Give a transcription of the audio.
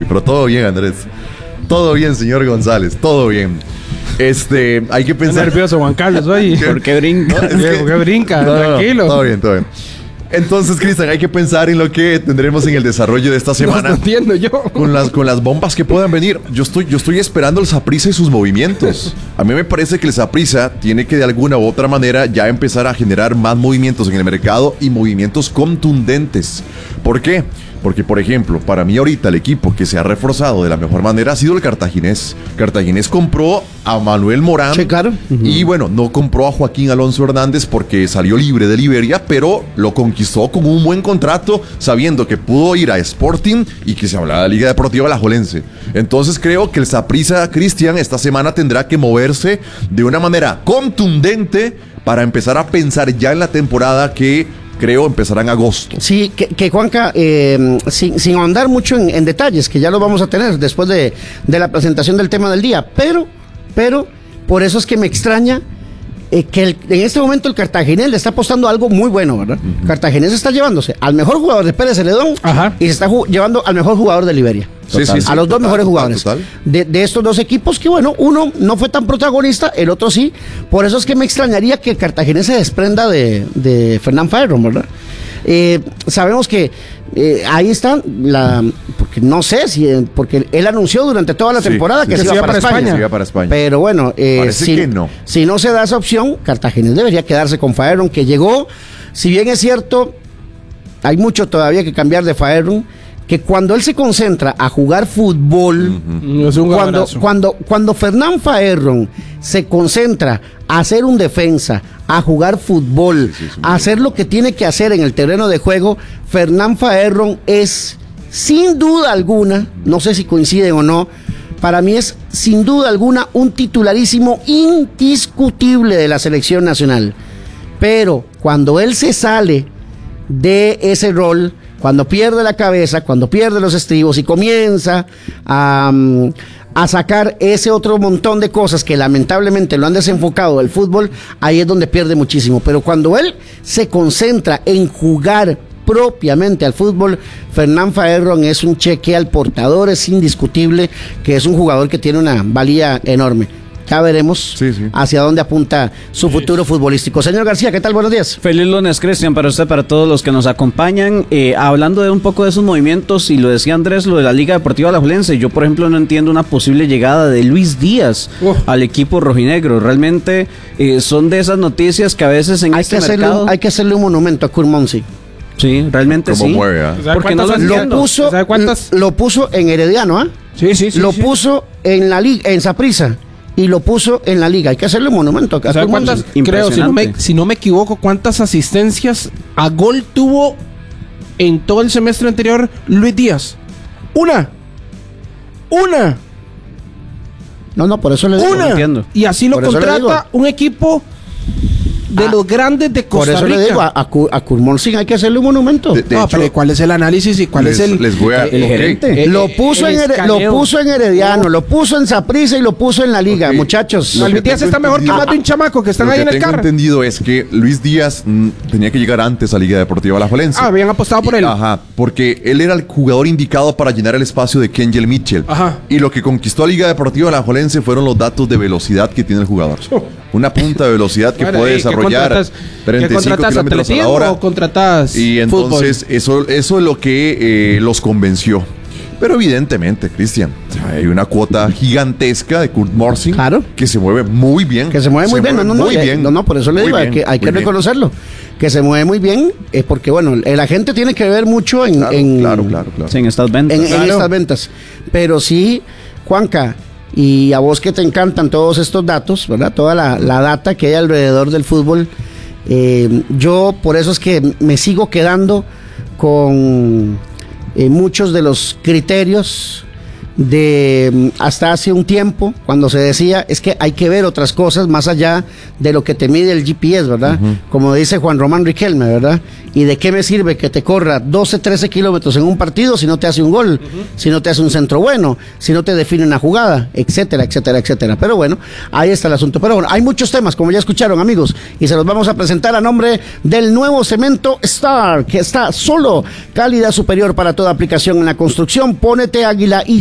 pero todo bien, Andrés. Todo bien, señor González, todo bien. Hay que pensar... Está nervioso Juan Carlos hoy. ¿Por qué brinca? ¿Por qué brinca? Tranquilo. Todo bien. Entonces, Cristian, hay que pensar en lo que tendremos en el desarrollo de esta semana. No entiendo yo. Con las bombas que puedan venir. Yo estoy esperando el Saprissa y sus movimientos. A mí me parece que el Saprissa tiene que de alguna u otra manera ya empezar a generar más movimientos en el mercado y movimientos contundentes. ¿Por qué? Porque, por ejemplo, para mí ahorita el equipo que se ha reforzado de la mejor manera ha sido el Cartaginés. Cartaginés compró a Manuel Morán. Sí, claro. Y bueno, no compró a Joaquín Alonso Hernández porque salió libre de Liberia, pero lo conquistó con un buen contrato, sabiendo que pudo ir a Sporting y que se hablaba de la Liga Deportiva Alajuelense. Entonces creo que el Saprissa, Cristian, esta semana tendrá que moverse de una manera contundente para empezar a pensar ya en la temporada que creo empezará en agosto. Sí, que Juanca, sin ahondar mucho en detalles, que ya lo vamos a tener después de la presentación del tema del día, pero por eso es que me extraña que en este momento el Cartaginés le está apostando a algo muy bueno, ¿verdad? Uh-huh. Cartaginés está llevándose al mejor jugador de Pérez Celedón y se está llevando al mejor jugador de Liberia. Sí, a los dos mejores jugadores de estos dos equipos, que bueno, uno no fue tan protagonista, el otro sí. Por eso es que me extrañaría que el Cartaginés se desprenda de Fernán Faerron, ¿verdad? Sabemos que ahí está porque no sé si porque él anunció durante toda la temporada que se iba para España. Se iba para España. Pero bueno, si no se da esa opción, Cartaginés debería quedarse con Faerron, que llegó, si bien es cierto, hay mucho todavía que cambiar de Faerron, que cuando él se concentra a jugar fútbol, es un cuando Fernán Faerron se concentra a ser un defensa, a jugar fútbol, a hacer lo que tiene que hacer en el terreno de juego, Fernán Faerron es, sin duda alguna, no sé si coinciden o no, para mí es sin duda alguna un titularísimo indiscutible de la selección nacional. Pero cuando él se sale de ese rol, cuando pierde la cabeza, cuando pierde los estribos y comienza a sacar ese otro montón de cosas que lamentablemente lo han desenfocado del fútbol, ahí es donde pierde muchísimo. Pero cuando él se concentra en jugar propiamente al fútbol, Fernán Faerron es un cheque al portador, es indiscutible que es un jugador que tiene una valía enorme. Ya veremos hacia dónde apunta su futuro futbolístico. Señor García, ¿qué tal? Buenos días. Feliz lunes, Cristian, para usted, para todos los que nos acompañan. Hablando de un poco de esos movimientos, y lo decía Andrés, lo de la Liga Deportiva Alajuelense, yo, por ejemplo, no entiendo una posible llegada de Luis Díaz al equipo rojinegro. Realmente son de esas noticias que a veces en mercado... Hay que hacerle un monumento a Kurmonsi. Sí, realmente sí. Mueve, porque no lo puso en Herediano, Sí. Lo puso en la liga, en Saprissa. Y lo puso en la liga. Hay que hacerle un monumento. Creo, si no me equivoco, ¿cuántas asistencias a gol tuvo en todo el semestre anterior Luis Díaz? ¡Una! No, por eso le digo. ¡Una! Y así lo contrata un equipo de los grandes de Costa Rica. Por eso le digo, a Kurmonsi hay que hacerle un monumento. De hecho, pero ¿cuál es el análisis y cuál es el gerente? Lo puso en Herediano, lo puso en Saprissa y lo puso en la liga, muchachos. Luis Díaz está mejor que más de un chamaco que están ahí en el carro. Lo que tengo entendido es que Luis Díaz tenía que llegar antes a Liga Deportiva Alajuelense. Habían apostado por él. Porque él era el jugador indicado para llenar el espacio de Kenjel Mitchell. Y lo que conquistó a Liga Deportiva Alajuelense fueron los datos de velocidad que tiene el jugador. Una punta de velocidad que puede desarrollar 35 kilómetros a la hora. ¿O contratas y entonces eso es lo que los convenció. Pero evidentemente, Cristian, hay una cuota gigantesca de Kurt Morsing, que se mueve muy bien. Que se mueve muy bien. No, por eso le digo, hay que reconocerlo. Que se mueve muy bien, porque bueno, el agente tiene que ver mucho en estas ventas. En estas ventas. Pero sí, Juanca, y a vos que te encantan todos estos datos, ¿verdad? Toda la data que hay alrededor del fútbol, yo por eso es que me sigo quedando con muchos de los criterios de hasta hace un tiempo, cuando se decía es que hay que ver otras cosas más allá de lo que te mide el GPS, ¿verdad? Como dice Juan Román Riquelme, ¿verdad? ¿Y de qué me sirve que te corra 12, 13 kilómetros en un partido si no te hace un gol, si no te hace un centro bueno, si no te define una jugada, etcétera, etcétera, etcétera? Pero bueno, ahí está el asunto. Pero bueno, hay muchos temas, como ya escucharon, amigos, y se los vamos a presentar a nombre del nuevo cemento Star, que está solo calidad superior para toda aplicación en la construcción. Pónete Águila y